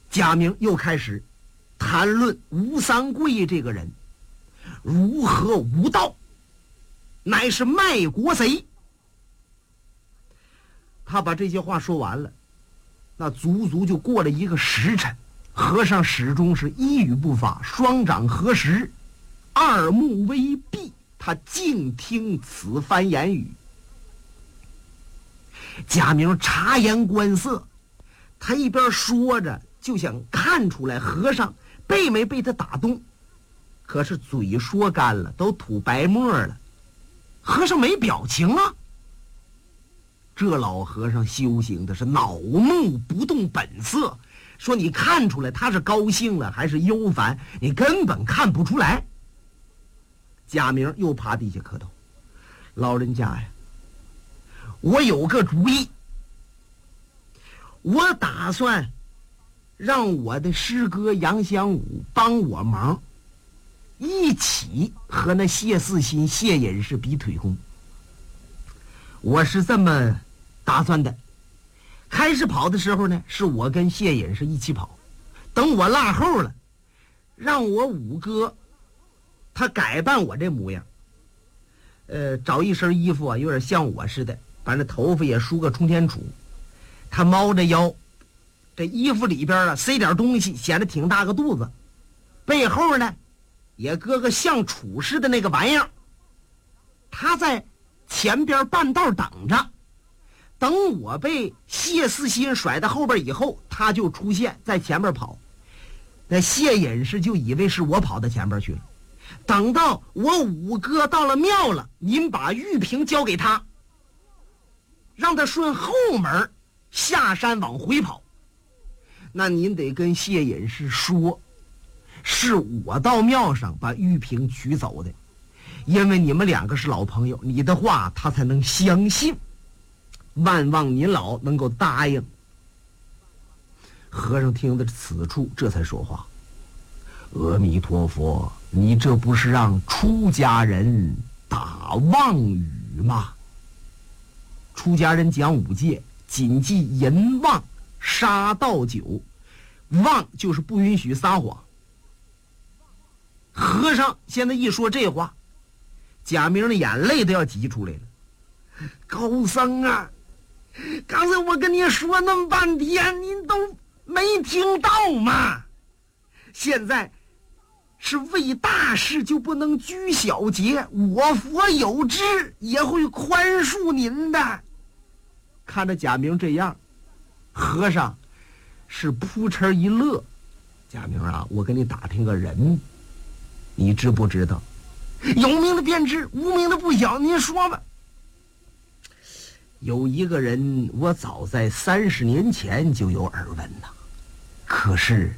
贾明又开始谈论吴三桂这个人如何无道，乃是卖国贼。他把这些话说完了，那足足就过了一个时辰，和尚始终是一语不发，双掌合十，二目微闭，他静听此番言语。贾明察言观色，他一边说着就想看出来和尚被没被他打动，可是嘴说干了，都吐白沫了，和尚没表情啊。这老和尚修行的是恼怒不动本色，说你看出来他是高兴了还是忧烦，你根本看不出来。贾明又趴地下磕头，老人家呀，我有个主意，我打算让我的师哥杨香武帮我忙，一起和那谢四新、谢隐士比腿功。我是这么打算的，开始跑的时候呢，是我跟谢隐士一起跑，等我落后了，让我五哥他改扮我这模样，找一身衣服啊，有点像我似的，把那头发也梳个冲天杵，他猫着腰，这衣服里边啊塞点东西，显得挺大个肚子，背后呢也搁个像杵似的那个玩意儿，他在前边半道等着，等我被谢四新甩到后边以后，他就出现在前边跑，那谢隐士就以为是我跑到前边去了。等到我五哥到了庙了，您把玉瓶交给他，让他顺后门下山往回跑。那您得跟谢隐士说，是我到庙上把玉瓶取走的，因为你们两个是老朋友，你的话他才能相信。万望您老能够答应。和尚听到此处，这才说话：阿弥陀佛，你这不是让出家人打妄语吗？出家人讲五戒，谨记淫妄、杀盗酒，妄就是不允许撒谎。和尚现在一说这话，贾明的眼泪都要挤出来了。高僧啊，刚才我跟你说那么半天，您都没听到吗？现在是为大事就不能拘小节，我佛有知，也会宽恕您的。看着贾明这样，和尚是扑哧一乐。贾明啊，我跟你打听个人，你知不知道？有名的便知，无名的不晓，您说吧。有一个人，我早在30年前就有耳闻呐，可是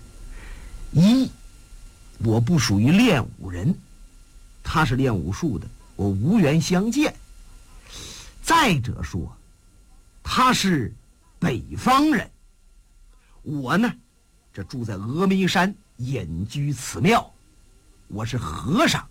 我不属于练武人，他是练武术的，我无缘相见。再者说，他是北方人，我呢，这住在峨眉山，隐居此庙，我是和尚。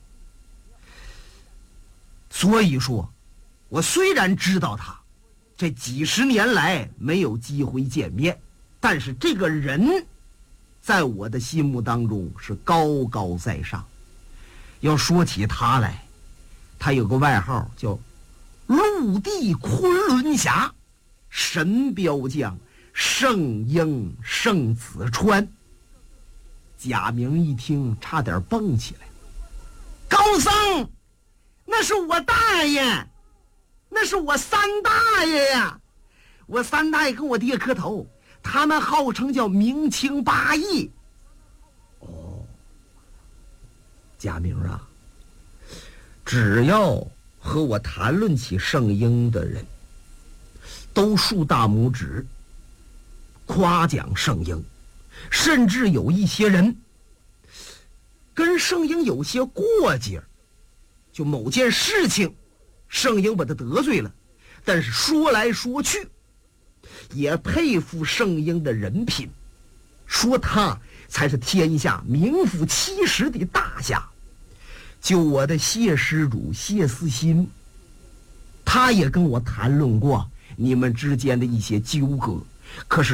所以说，我虽然知道他，这几十年来没有机会见面，但是这个人在我的心目当中是高高在上。要说起他来，他有个外号叫陆地昆仑侠，神标将圣婴圣子川。贾明一听差点蹦起来，高僧，那是我大爷，那是我三大爷呀！我三大爷跟我爹磕头，他们号称叫明清八义。哦，贾明啊，只要和我谈论起圣婴的人，都竖大拇指，夸奖圣婴，甚至有一些人跟圣婴有些过节，就某件事情圣婴把他得罪了，但是说来说去也佩服圣婴的人品，说他才是天下名副其实的大侠。就我的谢施主谢思新，他也跟我谈论过你们之间的一些纠葛，可是